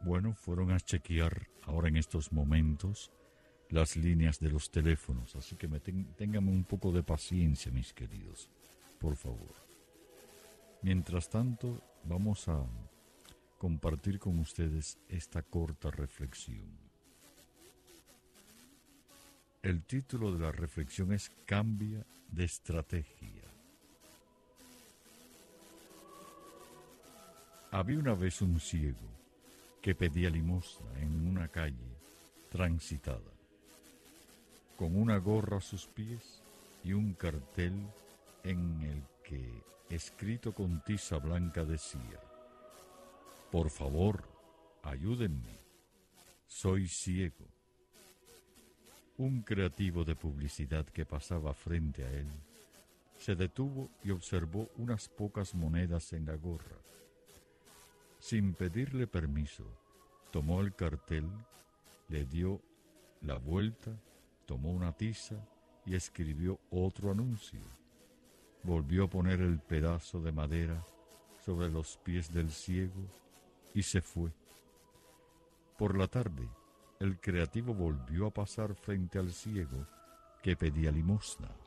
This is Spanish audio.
Bueno, fueron a chequear ahora en estos momentos las líneas de los teléfonos, así que ténganme un poco de paciencia, mis queridos, por favor. Mientras tanto, vamos a compartir con ustedes esta corta reflexión. El título de la reflexión es Cambia de estrategia. Había una vez un ciego que pedía limosna en una calle transitada, con una gorra a sus pies y un cartel en el que, escrito con tiza blanca, decía: «Por favor, ayúdenme, soy ciego». Un creativo de publicidad que pasaba frente a él se detuvo y observó unas pocas monedas en la gorra. Sin pedirle permiso, tomó el cartel, le dio la vuelta, tomó una tiza y escribió otro anuncio. Volvió a poner el pedazo de madera sobre los pies del ciego y se fue. Por la tarde, el creativo volvió a pasar frente al ciego que pedía limosna.